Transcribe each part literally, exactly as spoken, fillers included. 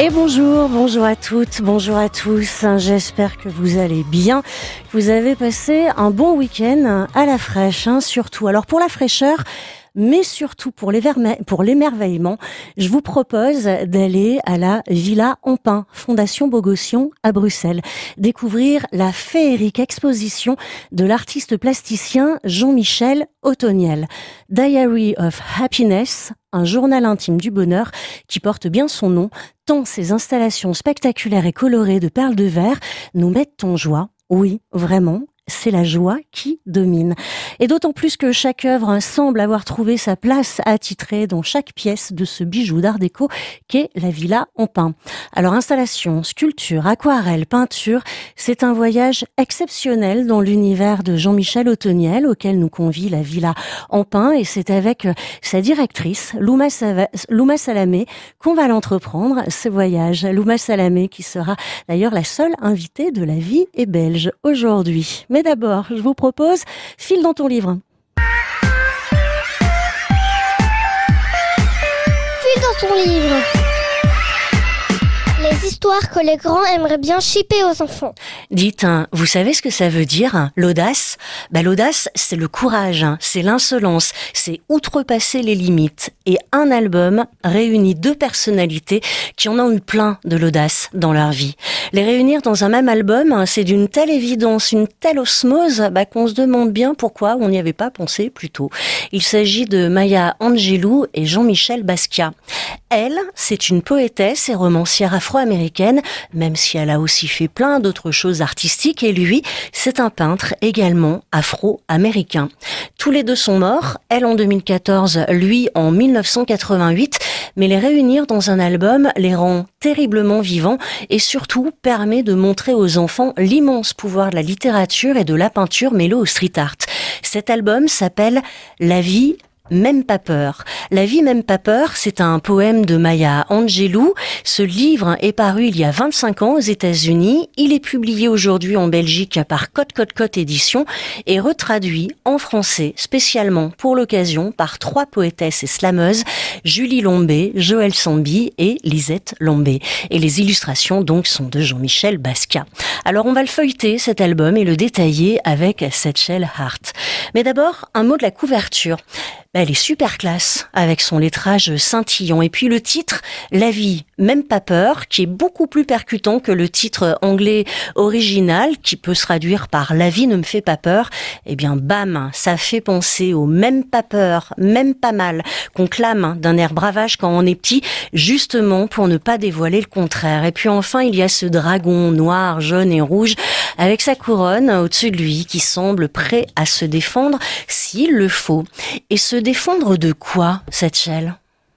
Et bonjour, bonjour à toutes, bonjour à tous. J'espère que vous allez bien. Vous avez passé un bon week-end à la fraîche, hein, surtout. Alors pour la fraîcheur, mais surtout pour l'émerveillement, pour l'émerveillement, je vous propose d'aller à la Villa Empain, Fondation Bogossian à Bruxelles, découvrir la féerique exposition de l'artiste plasticien Jean-Michel Othoniel. Diary of Happiness, un journal intime du bonheur qui porte bien son nom, tant ces installations spectaculaires et colorées de perles de verre nous mettent en joie. Oui, vraiment. C'est la joie qui domine. Et d'autant plus que chaque œuvre semble avoir trouvé sa place attitrée dans chaque pièce de ce bijou d'art déco qu'est la Villa Empain. Alors installation, sculpture, aquarelle, peinture, c'est un voyage exceptionnel dans l'univers de Jean-Michel Othoniel auquel nous convie la Villa Empain, et c'est avec sa directrice, Louma, Sava- Louma Salamé, qu'on va l'entreprendre, ce voyage. Louma Salamé qui sera d'ailleurs la seule invitée de La Vie est belge aujourd'hui. Mais d'abord, je vous propose File dans ton livre. File dans ton livre. Les histoires que les grands aimeraient bien chipper aux enfants. Dites, hein, vous savez ce que ça veut dire, hein, l'audace ? Bah, l'audace, c'est le courage, hein, c'est l'insolence, c'est outrepasser les limites. Et un album réunit deux personnalités qui en ont eu plein de l'audace dans leur vie. Les réunir dans un même album, hein, c'est d'une telle évidence, une telle osmose, bah, qu'on se demande bien pourquoi on n'y avait pas pensé plus tôt. Il s'agit de Maya Angelou et Jean-Michel Basquiat. Elle, c'est une poétesse et romancière afro-américaine, même si elle a aussi fait plein d'autres choses artistiques, et lui, c'est un peintre également afro-américain. Tous les deux sont morts, elle en deux mille quatorze, lui en mille neuf cent quatre-vingt-huit, mais les réunir dans un album les rend terriblement vivants et surtout permet de montrer aux enfants l'immense pouvoir de la littérature et de la peinture mêlée au street art. Cet album s'appelle La Vie Même pas peur. La vie même pas peur, c'est un poème de Maya Angelou. Ce livre est paru il y a vingt-cinq ans aux États-Unis. Il est publié aujourd'hui en Belgique par Côte Côte Côte Édition et retraduit en français spécialement pour l'occasion par trois poétesses et slameuses, Julie Lombé, Joël Sambi et Lisette Lombé. Et les illustrations donc sont de Jean-Michel Basquiat. Alors on va le feuilleter cet album et le détailler avec Setchel Hart. Mais d'abord, un mot de la couverture. Elle est super classe, avec son lettrage scintillant. Et puis le titre, La vie, même pas peur, qui est beaucoup plus percutant que le titre anglais original, qui peut se traduire par La vie ne me fait pas peur. Eh bien, bam, ça fait penser au même pas peur, même pas mal, qu'on clame d'un air bravage quand on est petit, justement pour ne pas dévoiler le contraire. Et puis enfin, il y a ce dragon noir, jaune et rouge, avec sa couronne au-dessus de lui, qui semble prêt à se défendre s'il le faut. Et ce défendre de quoi, cette Setchel ?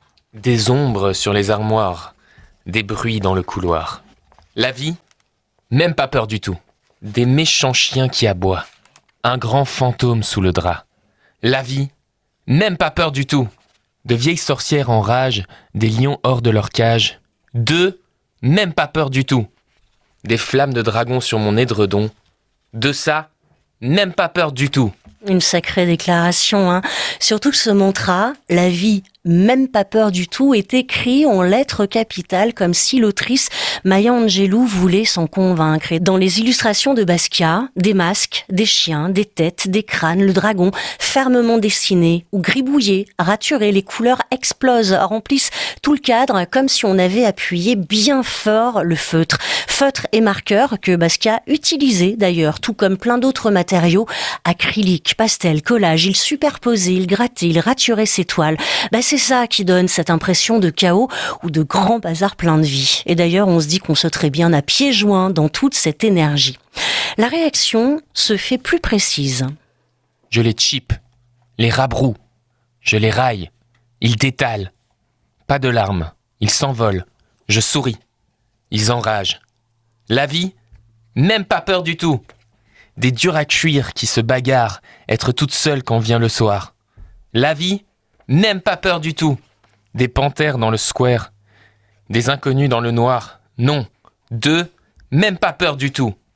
Des ombres sur les armoires, des bruits dans le couloir. La vie, même pas peur du tout. Des méchants chiens qui aboient, un grand fantôme sous le drap. La vie, même pas peur du tout. De vieilles sorcières en rage, des lions hors de leur cage. Deux, même pas peur du tout. Des flammes de dragon sur mon édredon. De ça, même pas peur du tout. Une sacrée déclaration, hein. Surtout que ce mantra, la vie, même pas peur du tout, est écrit en lettres capitales comme si l'autrice Maya Angelou voulait s'en convaincre. Et dans les illustrations de Basquiat, des masques, des chiens, des têtes, des crânes, le dragon, fermement dessiné ou gribouillé, raturé, les couleurs explosent, remplissent tout le cadre comme si on avait appuyé bien fort le feutre. Feutre et marqueur que Basquiat utilisait d'ailleurs, tout comme plein d'autres matériaux, acrylique, pastel, collage, il superposait, il grattait, il raturait ses toiles. Bah, c'est ça qui donne cette impression de chaos ou de grand bazar plein de vie. Et d'ailleurs, on se dit qu'on sauterait bien à pieds joints dans toute cette énergie. La réaction se fait plus précise. Je les chipe, les rabroue, je les raille, ils détalent. Pas de larmes, ils s'envolent, je souris, ils enragent. La vie, même pas peur du tout. Des durs à cuire qui se bagarrent, être toute seule quand vient le soir. La vie, même pas peur du tout. Des panthères dans le square, des inconnus dans le noir. Non, deux, même pas peur du tout.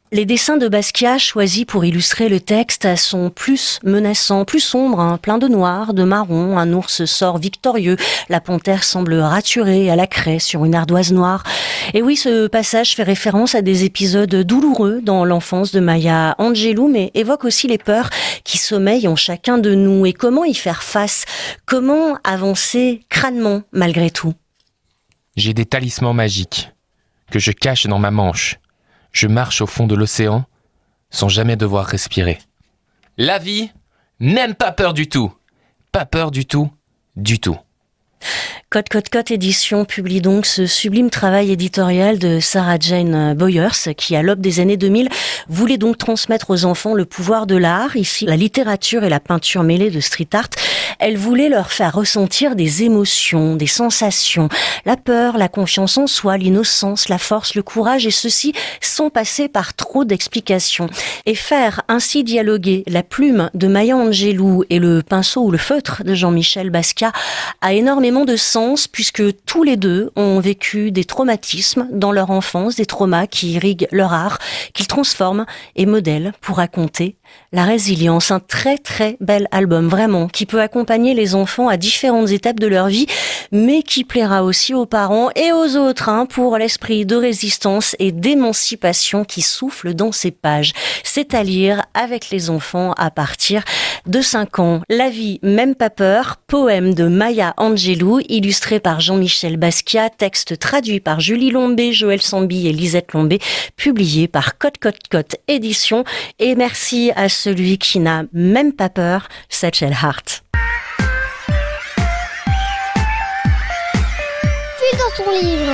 Les dessins de Basquiat choisis pour illustrer le texte sont plus menaçants, plus sombres, hein, plein de noir, de marron. Un ours sort victorieux, la panthère semble raturée à la craie sur une ardoise noire. Et oui, ce passage fait référence à des épisodes douloureux dans l'enfance de Maya Angelou, mais évoque aussi les peurs qui sommeillent en chacun de nous et comment y faire face, comment avancer crânement malgré tout. J'ai des talismans magiques que je cache dans ma manche. Je marche au fond de l'océan sans jamais devoir respirer. La vie, n'aime pas peur du tout. Pas peur du tout, du tout. Cote Cote Cote Édition publie donc ce sublime travail éditorial de Sarah Jane Boyers qui, à l'aube des années deux mille, voulait donc transmettre aux enfants le pouvoir de l'art. Ici, la littérature et la peinture mêlées de street art. Elle voulait leur faire ressentir des émotions, des sensations, la peur, la confiance en soi, l'innocence, la force, le courage, et ceci sans passer par trop d'explications. Et faire ainsi dialoguer la plume de Maya Angelou et le pinceau ou le feutre de Jean-Michel Basquiat a énormément de sens, puisque tous les deux ont vécu des traumatismes dans leur enfance, des traumas qui irriguent leur art, qu'ils transforment et modèlent pour raconter la résilience. Un très très bel album, vraiment, qui peut accompagner les enfants à différentes étapes de leur vie, mais qui plaira aussi aux parents et aux autres, hein, pour l'esprit de résistance et d'émancipation qui souffle dans ces pages. C'est à lire avec les enfants à partir de cinq ans. La vie, même pas peur, poème de Maya Angelou, illustré par Jean-Michel Basquiat, texte traduit par Julie Lombé, Joël Sambi et Lisette Lombé, publié par Cote Cote Cote Édition. Et merci à celui qui n'a même pas peur, Satchel Hart. Puis dans son livre.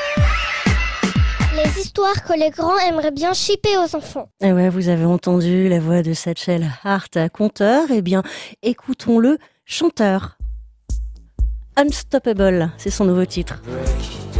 Les histoires que les grands aimeraient bien shipper aux enfants. Et ouais, vous avez entendu la voix de Satchel Hart, conteur. Eh bien, écoutons-le, chanteur. Unstoppable, c'est son nouveau titre.